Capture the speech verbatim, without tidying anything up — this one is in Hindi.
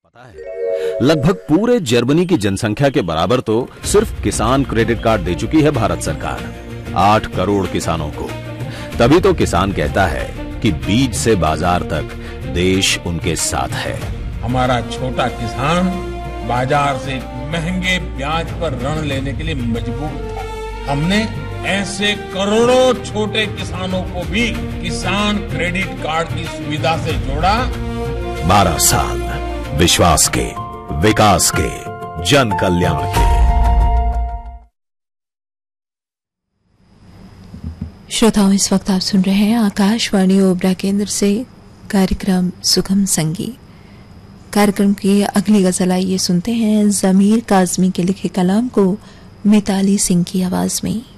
पता है, लगभग पूरे जर्मनी की जनसंख्या के बराबर तो सिर्फ किसान क्रेडिट कार्ड दे चुकी है भारत सरकार, आठ करोड़ किसानों को। तभी तो किसान कहता है कि बीज से बाजार तक देश उनके साथ है। हमारा छोटा किसान बाजार से महंगे ब्याज पर ऋण लेने के लिए मजबूर था। हमने ऐसे करोड़ों छोटे किसानों को भी किसान क्रेडिट कार्ड की सुविधा से जोड़ा। बारह साल विश्वास के, विकास के, जन कल्याण के। श्रोताओं, इस वक्त आप सुन रहे हैं आकाशवाणी ओबरा केंद्र से कार्यक्रम सुगम संगीत। कार्यक्रम की अगली गजल आइए सुनते हैं जमीर काज़मी के लिखे कलाम को मिताली सिंह की आवाज में।